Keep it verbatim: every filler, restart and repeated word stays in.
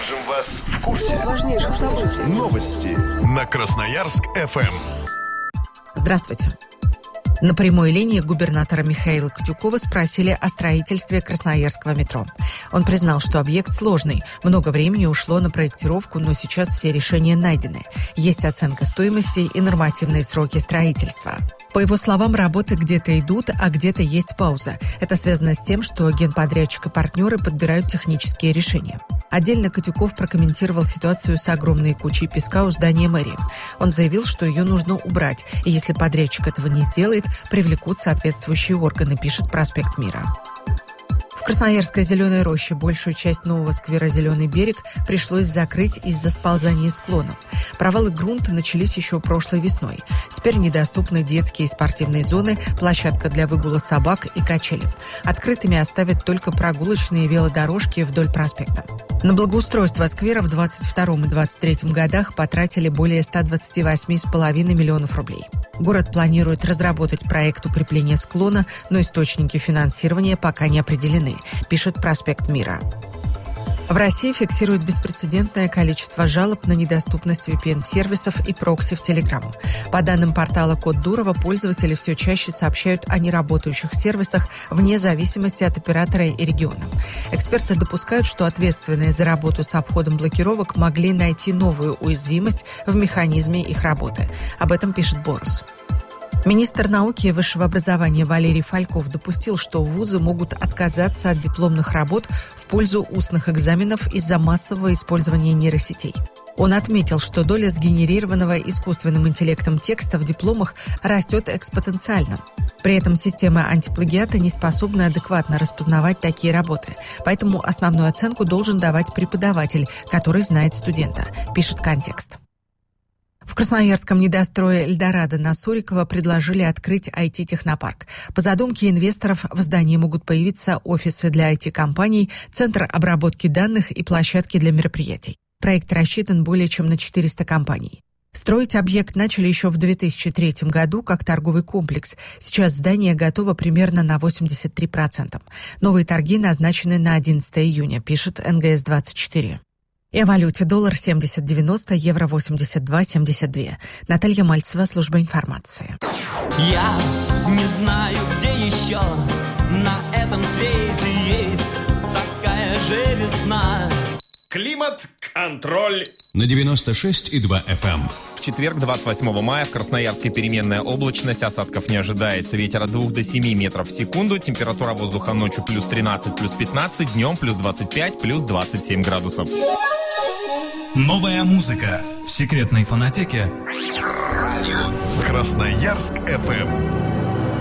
Держим вас в курсе важнейших событий. Новости на Красноярск-ФМ. Здравствуйте. На прямой линии губернатора Михаила Катюкова спросили о строительстве Красноярского метро. Он признал, что объект сложный. Много времени ушло на проектировку, но сейчас все решения найдены. Есть оценка стоимости и нормативные сроки строительства. По его словам, работы где-то идут, а где-то есть пауза. Это связано с тем, что генподрядчик и партнеры подбирают технические решения. Отдельно Катюков прокомментировал ситуацию с огромной кучей песка у здания мэрии. Он заявил, что ее нужно убрать, и если подрядчик этого не сделает, привлекут соответствующие органы, пишет «Проспект Мира». В Красноярской Зеленой роще большую часть нового сквера «Зеленый берег» пришлось закрыть из-за сползания склона. Провалы грунта начались еще прошлой весной. Теперь недоступны детские и спортивные зоны, площадка для выгула собак и качели. Открытыми оставят только прогулочные велодорожки вдоль проспекта. На благоустройство сквера в двадцать втором и двадцать третьем годах потратили более ста двадцати восьми целых пяти десятых миллионов рублей. Город планирует разработать проект укрепления склона, но источники финансирования пока не определены, пишет «Проспект Мира». В России фиксируют беспрецедентное количество жалоб на недоступность ви пи эн-сервисов и прокси в Telegram. По данным портала Код Дурова, пользователи все чаще сообщают о неработающих сервисах вне зависимости от оператора и региона. Эксперты допускают, что ответственные за работу с обходом блокировок могли найти новую уязвимость в механизме их работы. Об этом пишет Борс. Министр науки и высшего образования Валерий Фальков допустил, что вузы могут отказаться от дипломных работ в пользу устных экзаменов из-за массового использования нейросетей. Он отметил, что доля сгенерированного искусственным интеллектом текста в дипломах растет экспоненциально. При этом система антиплагиата не способна адекватно распознавать такие работы, поэтому основную оценку должен давать преподаватель, который знает студента, пишет «Контекст». В красноярском недострое «Эльдорадо» на Сурикова предложили открыть ай ти-технопарк. По задумке инвесторов в здании могут появиться офисы для ай ти-компаний, центр обработки данных и площадки для мероприятий. Проект рассчитан более чем на четыреста компаний. Строить объект начали еще в две тысячи третьем году как торговый комплекс. Сейчас здание готово примерно на восемьдесят три процента. Новые торги назначены на одиннадцатого июня, пишет эн гэ эс двадцать четыре. И о валюте: доллар семьдесят девяносто, евро восемьдесят два семьдесят два. Наталья Мальцева, служба информации. Я не знаю, где еще на этом свете есть такая же весна. Климат-контроль на девяносто шесть и два эф эм. В четверг, двадцать восьмого мая, в Красноярске переменная облачность, осадков не ожидается. Ветер от двух до семи метров в секунду, температура воздуха ночью плюс тринадцать, плюс пятнадцать, днем плюс двадцать пять, плюс двадцать семь градусов. Новая музыка в секретной фонотеке Красноярск-ФМ.